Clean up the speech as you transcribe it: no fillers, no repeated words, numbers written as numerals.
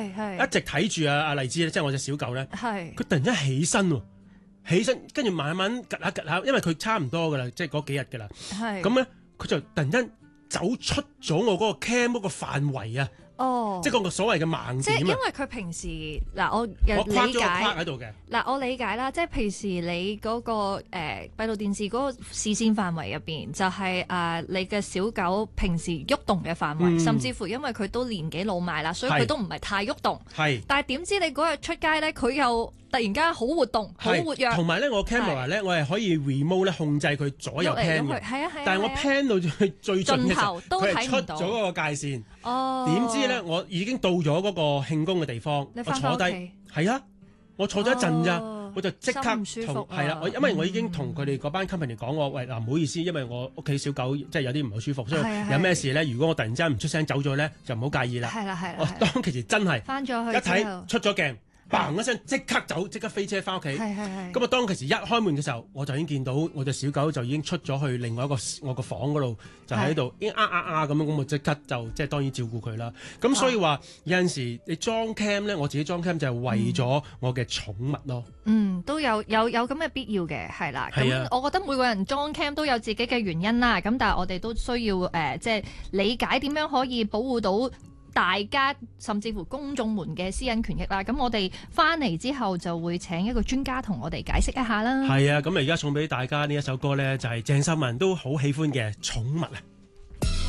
一直睇住阿荔枝咧，即係我隻小狗咧，佢突然間起身跟住慢慢趌下趌下，因為佢差唔多噶啦，即係嗰幾日噶啦，咁咧佢就突然間走出咗我嗰個 cam 嗰個範圍啊！即係個所謂嘅盲點， 即係因為佢平時嗱，我理解喺度嘅嗱，我理解啦，即係平時你嗰個閉路電視嗰個視線範圍入邊，就係你嘅小狗平時喐動嘅範圍，甚至乎因為佢都年紀老邁啦，所以佢都唔係太喐動。但係點知你嗰日出街咧，佢又突然間好活動，好活躍。同埋咧，我 camera 咧，我係可以 remote 咧控制佢左右 pan 嘅。但係我 pan 到最盡嘅時候，佢係出咗嗰個界線。點知咧，我已經到咗嗰個慶功嘅地方，我坐低，係啊，我坐咗一陣咋，我就即刻同係啦，因為我已經同佢哋嗰班 company 講我，喂嗱，唔好意思，因為我屋企小狗即係有啲唔係好舒服，所以有咩事咧，如果我突然之間唔出聲走咗咧，就唔好介意啦。我當其時真係翻咗去， 一睇出咗鏡。嘭一聲，即刻走，即刻飛車翻屋企。咁啊，當其時一開門嘅時候，我就已經見到我隻小狗就已經出咗去另外一個我個房嗰度，就喺度咁樣，我即刻就即係當然照顧佢啦。咁所以話有陣時你裝 cam 咧，我自己裝 cam 就係為咗我嘅寵物咯。 都有咁嘅必要嘅，係啦。咁我覺得每個人裝 cam 都有自己嘅原因啦。咁但係我哋都需要即係理解點樣可以保護到大家甚至乎公眾們嘅私隱權益啦，咁我哋翻嚟之後就會請一個專家同我哋解釋一下啦。 係啊，咁而家送俾大家呢一首歌呢，就係鄭秀文都好喜歡嘅《寵物》啊。